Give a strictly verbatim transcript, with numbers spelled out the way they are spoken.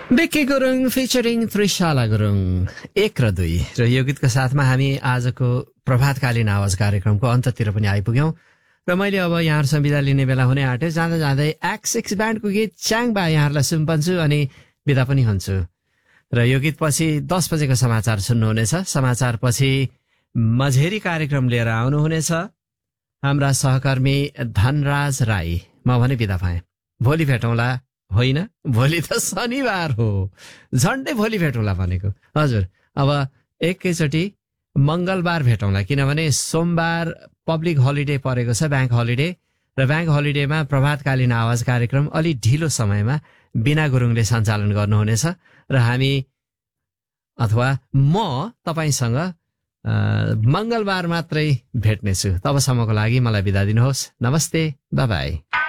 Beki Gurung featuring Trishala Gurung एक र दुई र यो गीतको साथमा हामी आजको प्रभातकालीन आवाज कार्यक्रमको अन्ततिर पनि आइपुग्यौं र मैले अब यहाँहरूसँग बिदा लिने बेला हुने आँट्यो। जाँदा जाँदै एक्स सिक्स ब्यान्डको गीत च्याङबा यहाँहरूलाई सुम्पन्छु अनि बिदा पनि हुन्छु र यो गीत पछि दस बजेको समाचार सुन्नुहुनेछ। समाचार पछि मझेरी कार्यक्रम लिएर आउनुहुनेछ हाम्रा सहकर्मी धनराज राई। म भने बिदा पाएँ, भोलि भेटौँला। होइन, भोलि त शनिबार हो, झन्डै भोलि भेटौँला भनेको। हजुर, अब एकैचोटि मंगलबार भेटौँला, किनभने सोमबार पब्लिक हलिडे परेको छ, ब्याङ्क हलिडे, र ब्याङ्क हलिडेमा प्रभातकालीन आवाज कार्यक्रम अलि ढिलो समयमा बिना गुरुङले सञ्चालन गर्नुहुनेछ र हामी अथवा म तपाईसँग मंगलबार मात्रै भेट्नेछु। तबसम्मको लागि मलाई बिदा दिनुहोस्। नमस्ते, बाई बाई।